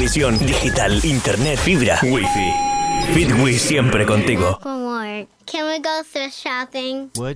televisión, digital, internet, fibra, wifi. Fitwi siempre contigo. One more. Can we go thrift shopping? What?